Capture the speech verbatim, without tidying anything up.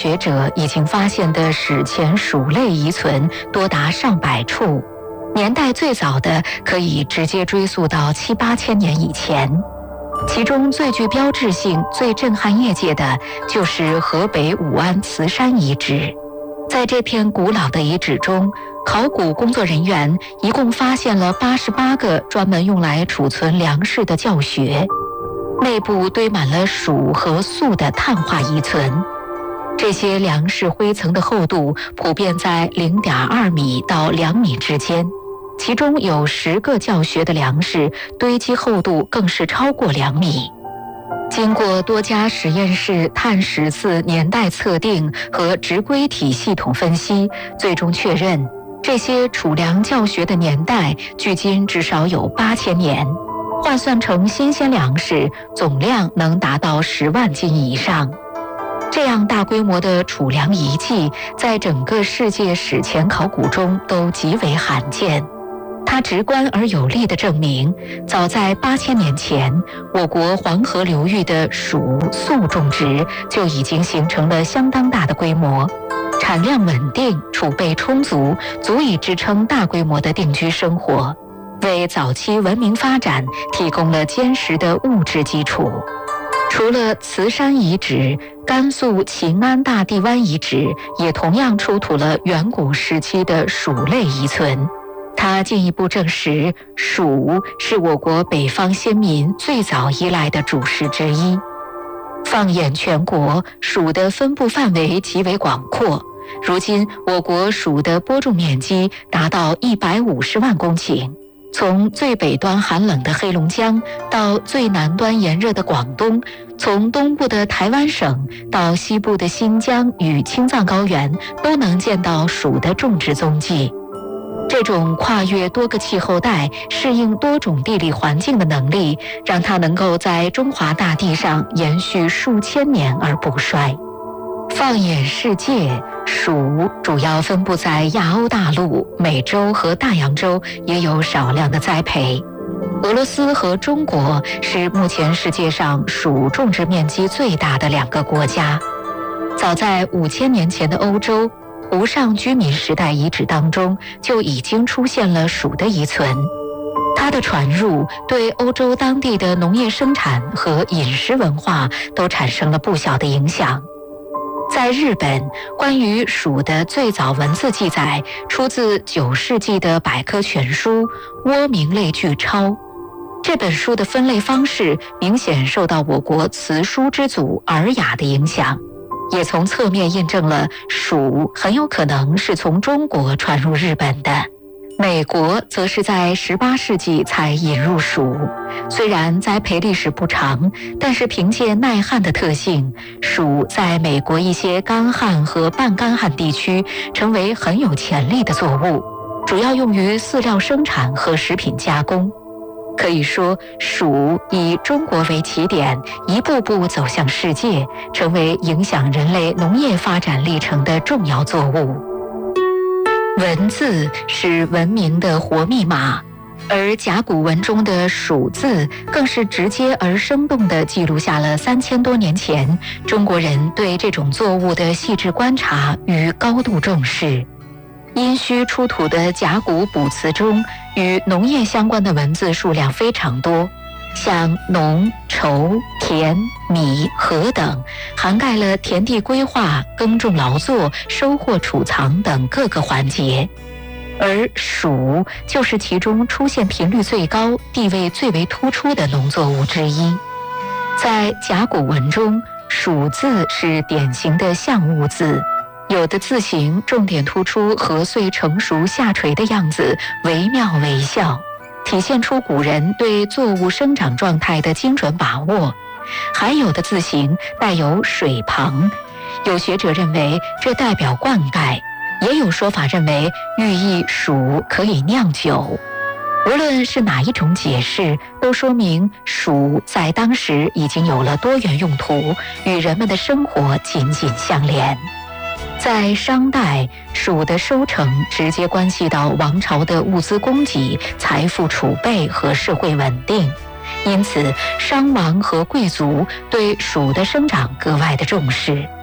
学者已经发现的史前鼠类遗存多达上百处，年代最早的可以直接追溯到七八千年以前。其中最具标志性、最震撼业界的就是河北武安慈山遗址。在这片古老的遗址中，考古工作人员一共发现了八十八个专门用来储存粮食的窖穴，内部堆满了鼠和粟的碳化遗存。这些粮食灰层的厚度普遍在 零点二米到两米之间，其中有十个窖穴的粮食堆积厚度更是超过两米。经过多家实验室碳十四年代测定和直规体系统分析，最终确认这些储粮窖穴的年代距今至少有八千年，换算成新鲜粮食，总量能达到十万斤以上。这样大规模的储粮遗迹，在整个世界史前考古中都极为罕见。它直观而有力地证明，早在八千年前，我国黄河流域的薯粟种植就已经形成了相当大的规模，产量稳定，储备充足，足以支撑大规模的定居生活，为早期文明发展提供了坚实的物质基础。除了慈山遗址，甘肃秦安大地湾遗址也同样出土了远古时期的鼠类遗存。它进一步证实，鼠是我国北方先民最早依赖的主食之一。放眼全国，鼠的分布范围极为广阔。如今，我国鼠的播种面积达到一百五十万公顷，从最北端寒冷的黑龙江到最南端炎热的广东，从东部的台湾省到西部的新疆与青藏高原，都能见到鼠的种植踪迹。这种跨越多个气候带、适应多种地理环境的能力，让它能够在中华大地上延续数千年而不衰。放眼世界，鼠主要分布在亚欧大陆、美洲和大洋洲，也有少量的栽培。俄罗斯和中国是目前世界上鼠种植面积最大的两个国家。早在五千年前的欧洲，湖上居民时代遗址当中就已经出现了鼠的遗存，它的传入对欧洲当地的农业生产和饮食文化都产生了不小的影响。在日本，关于鼠的最早文字记载出自九世纪的百科全书《倭名类聚钞》。这本书的分类方式明显受到我国辞书之祖《尔雅》的影响，也从侧面印证了鼠很有可能是从中国传入日本的。美国则是在十八世纪才引入鼠，虽然栽培历史不长，但是凭借耐旱的特性，鼠在美国一些干旱和半干旱地区成为很有潜力的作物，主要用于饲料生产和食品加工。可以说，鼠以中国为起点，一步步走向世界，成为影响人类农业发展历程的重要作物。文字是文明的活密码，而甲骨文中的鼠字更是直接而生动地记录下了三千多年前中国人对这种作物的细致观察与高度重视。殷墟出土的甲骨卜辞中，与农业相关的文字数量非常多，像农、畴、田、米、禾等，涵盖了田地规划、耕种劳作、收获储藏等各个环节。而黍就是其中出现频率最高、地位最为突出的农作物之一。在甲骨文中，黍字是典型的象物字，有的字形重点突出禾穗成熟下垂的样子，惟妙惟肖，体现出古人对作物生长状态的精准把握。还有的字形带有水旁，有学者认为这代表灌溉，也有说法认为寓意黍可以酿酒。无论是哪一种解释，都说明黍在当时已经有了多元用途，与人们的生活紧紧相连。在商代，黍的收成直接关系到王朝的物资供给、财富储备和社会稳定，因此商王和贵族对黍的生长格外的重视。